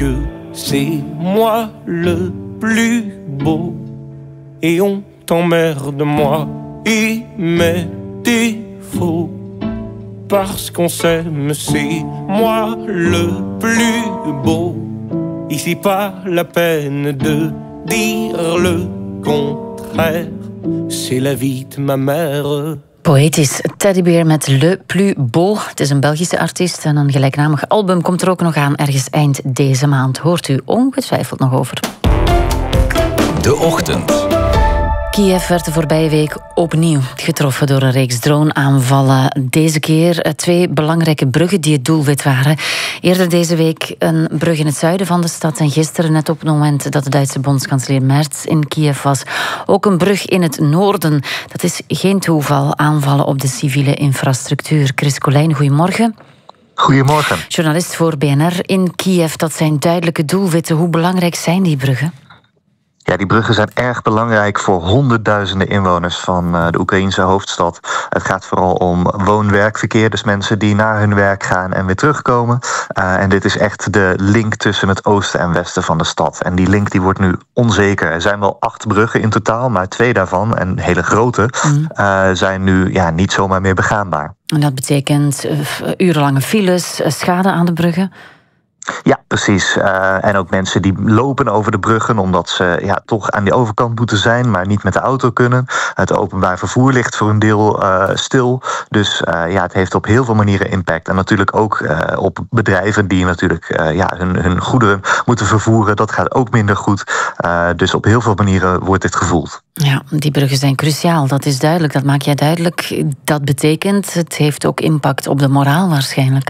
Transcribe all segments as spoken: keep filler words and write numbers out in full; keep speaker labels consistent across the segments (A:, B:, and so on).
A: que c'est moi le plus beau. Et on t'emmerde moi et mes défauts. Parce qu'on s'aime, c'est moi le plus beau. Ici pas la peine de dire le contraire. C'est la vie de ma mère.
B: Poëtisch, Teddybeer met Le Plus Beau. Het is een Belgische artiest en een gelijknamig album komt er ook nog aan ergens eind deze maand. Hoort u ongetwijfeld nog over.
C: De Ochtend.
B: Kiev werd de voorbije week opnieuw getroffen door een reeks drone-aanvallen. Deze keer twee belangrijke bruggen die het doelwit waren. Eerder deze week een brug in het zuiden van de stad en gisteren, net op het moment dat de Duitse bondskanselier Merz in Kiev was, ook een brug in het noorden. Dat is geen toeval, aanvallen op de civiele infrastructuur. Chris Colijn, goedemorgen.
D: Goedemorgen.
B: Journalist voor B N R in Kiev, dat zijn duidelijke doelwitten. Hoe belangrijk zijn die bruggen?
D: Ja, die bruggen zijn erg belangrijk voor honderdduizenden inwoners van uh, de Oekraïnse hoofdstad. Het gaat vooral om woon-werkverkeer, dus mensen die naar hun werk gaan en weer terugkomen. Uh, en dit is echt de link tussen het oosten en westen van de stad. En die link die wordt nu onzeker. Er zijn wel acht bruggen in totaal, maar twee daarvan, en hele grote, mm. uh, zijn nu ja, niet zomaar meer begaanbaar.
B: En dat betekent uh, urenlange files, uh, schade aan de bruggen?
D: Ja, precies. Uh, en ook mensen die lopen over de bruggen omdat ze ja, toch aan die overkant moeten zijn, maar niet met de auto kunnen. Het openbaar vervoer ligt voor een deel uh, stil. Dus uh, ja, het heeft op heel veel manieren impact. En natuurlijk ook uh, op bedrijven die natuurlijk uh, ja, hun, hun goederen moeten vervoeren. Dat gaat ook minder goed. Uh, dus op heel veel manieren wordt dit gevoeld.
B: Ja, die bruggen zijn cruciaal. Dat is duidelijk. Dat maak jij duidelijk. Dat betekent, het heeft ook impact op de moraal waarschijnlijk.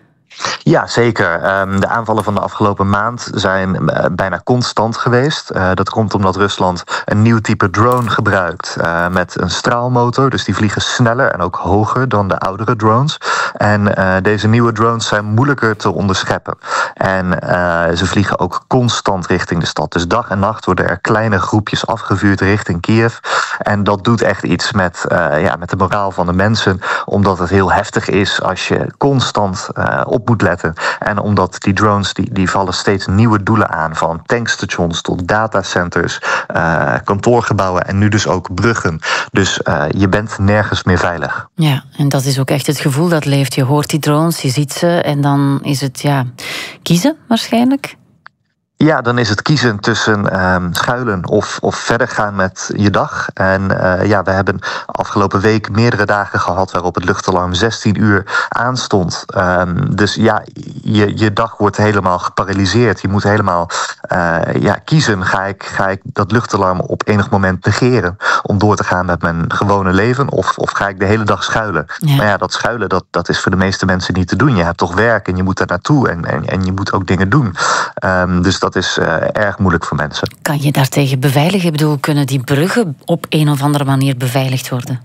D: Ja, zeker. De aanvallen van de afgelopen maand zijn bijna constant geweest. Dat komt omdat Rusland een nieuw type drone gebruikt met een straalmotor. Dus die vliegen sneller en ook hoger dan de oudere drones. En deze nieuwe drones zijn moeilijker te onderscheppen. En ze vliegen ook constant richting de stad. Dus dag en nacht worden er kleine groepjes afgevuurd richting Kiev. En dat doet echt iets met, ja, met de moraal van de mensen. Omdat het heel heftig is als je constant op moet letten. En omdat die drones die, die vallen steeds nieuwe doelen aan. Van tankstations tot datacenters, uh, kantoorgebouwen en nu dus ook bruggen. Dus uh, je bent nergens meer veilig.
B: Ja, en dat is ook echt het gevoel dat leeft. Je hoort die drones, je ziet ze en dan is het ja kiezen waarschijnlijk.
D: Ja, dan is het kiezen tussen um, schuilen of, of verder gaan met je dag. En uh, ja, we hebben afgelopen week meerdere dagen gehad waarop het luchtalarm zestien uur aanstond. Um, dus ja, je, je dag wordt helemaal geparalyseerd. Je moet helemaal uh, ja, kiezen. Ga ik, ga ik dat luchtalarm op enig moment negeren om door te gaan met mijn gewone leven? Of, of ga ik de hele dag schuilen? Ja. Maar ja, dat schuilen, dat, dat is voor de meeste mensen niet te doen. Je hebt toch werk en je moet daar naartoe en, en, en je moet ook dingen doen. Um, dus dat is uh, erg moeilijk voor mensen.
B: Kan je daartegen beveiligen? Ik bedoel, kunnen die bruggen op een of andere manier beveiligd worden?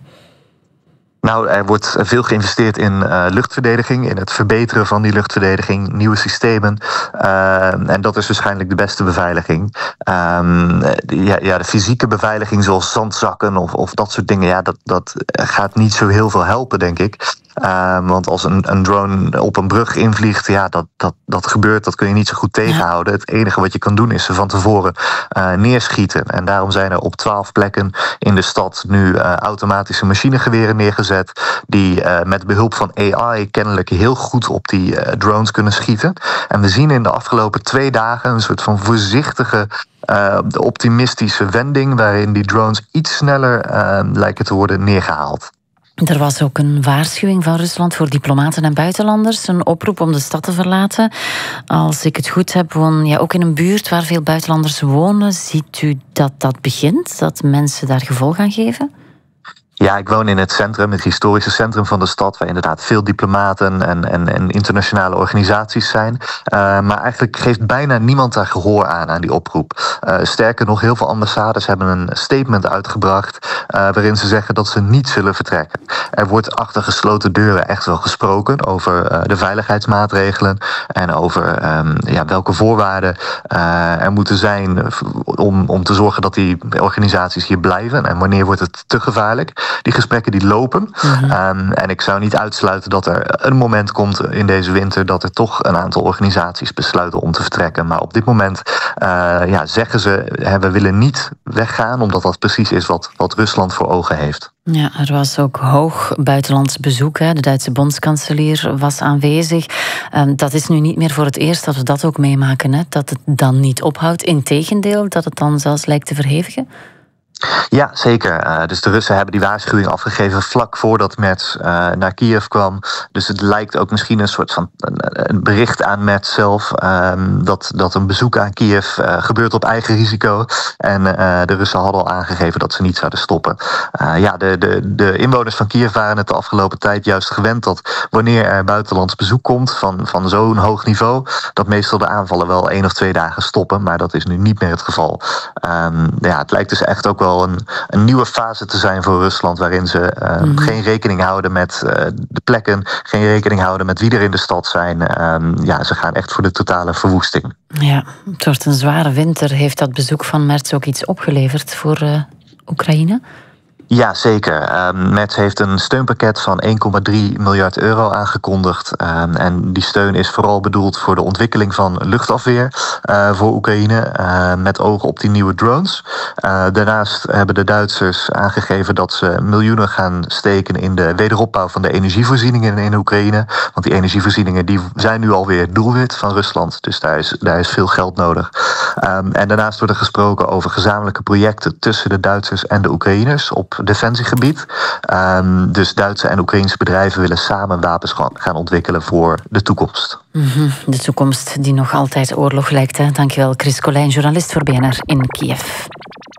D: Nou, er wordt veel geïnvesteerd in uh, luchtverdediging, in het verbeteren van die luchtverdediging, nieuwe systemen. Uh, en dat is waarschijnlijk de beste beveiliging. Um, ja, ja, de fysieke beveiliging zoals zandzakken of, of dat soort dingen, ja, dat, dat gaat niet zo heel veel helpen, denk ik. Uh, want als een, een drone op een brug invliegt, ja, dat, dat, dat gebeurt, dat kun je niet zo goed tegenhouden. Het enige wat je kan doen is ze van tevoren uh, neerschieten. En daarom zijn er op twaalf plekken in de stad nu uh, automatische machinegeweren neergezet, die uh, met behulp van A I kennelijk heel goed op die uh, drones kunnen schieten. En we zien in de afgelopen twee dagen een soort van voorzichtige Uh, de optimistische wending waarin die drones iets sneller uh, lijken te worden neergehaald.
B: Er was ook een waarschuwing van Rusland voor diplomaten en buitenlanders. Een oproep om de stad te verlaten. Als ik het goed heb, woon jij ook in een buurt waar veel buitenlanders wonen. Ziet u dat dat begint? Dat mensen daar gevolg aan geven?
D: Ja, ik woon in het centrum, het historische centrum van de stad, waar inderdaad veel diplomaten en, en, en internationale organisaties zijn. Uh, maar eigenlijk geeft bijna niemand daar gehoor aan, aan die oproep. Uh, sterker nog, heel veel ambassades hebben een statement uitgebracht uh, waarin ze zeggen dat ze niet zullen vertrekken. Er wordt achter gesloten deuren echt wel gesproken over uh, de veiligheidsmaatregelen en over um, ja, welke voorwaarden uh, er moeten zijn om, om te zorgen dat die organisaties hier blijven en wanneer wordt het te gevaarlijk. die gesprekken die lopen.
B: Mm-hmm.
D: Um, en ik zou niet uitsluiten dat er een moment komt in deze winter dat er toch een aantal organisaties besluiten om te vertrekken. Maar op dit moment uh, ja, zeggen ze, hè, we willen niet weggaan, omdat dat precies is wat, wat Rusland voor ogen heeft.
B: Ja, er was ook hoog buitenlands bezoek. Hè. De Duitse bondskanselier was aanwezig. Um, dat is nu niet meer voor het eerst dat we dat ook meemaken. Hè. Dat het dan niet ophoudt. Integendeel, dat het dan zelfs lijkt te verhevigen.
D: Ja, zeker. Uh, dus de Russen hebben die waarschuwing afgegeven vlak voordat Merz uh, naar Kiev kwam. Dus het lijkt ook misschien een soort van een, een bericht aan Merz zelf. Um, dat, dat een bezoek aan Kiev uh, gebeurt op eigen risico. En uh, de Russen hadden al aangegeven dat ze niet zouden stoppen. Uh, ja, de, de, de inwoners van Kiev waren het de afgelopen tijd juist gewend dat wanneer er buitenlands bezoek komt van, van zo'n hoog niveau, dat meestal de aanvallen wel één of twee dagen stoppen. Maar dat is nu niet meer het geval. Um, ja, het lijkt dus echt ook wel Een, een nieuwe fase te zijn voor Rusland, waarin ze uh, mm. geen rekening houden met uh, de plekken, geen rekening houden met wie er in de stad zijn. Um, ja, ze gaan echt voor de totale verwoesting.
B: Ja, het wordt een zware winter. Heeft dat bezoek van Merz ook iets opgeleverd voor uh, Oekraïne?
D: Ja, zeker. Um, Merz heeft een steunpakket van één komma drie miljard euro aangekondigd. Um, en die steun is vooral bedoeld voor de ontwikkeling van luchtafweer uh, voor Oekraïne, uh, met oog op die nieuwe drones. Uh, daarnaast hebben de Duitsers aangegeven dat ze miljoenen gaan steken in de wederopbouw van de energievoorzieningen in Oekraïne. Want die energievoorzieningen die zijn nu alweer doelwit van Rusland. Dus daar is, daar is veel geld nodig. Um, en daarnaast wordt er gesproken over gezamenlijke projecten tussen de Duitsers en de Oekraïners op defensiegebied. Um, dus Duitse en Oekraïnse bedrijven willen samen wapens gaan ontwikkelen voor de toekomst.
B: Mm-hmm. De toekomst die nog altijd oorlog lijkt. Hè? Dankjewel, Chris Colijn, journalist voor B N R in Kiev.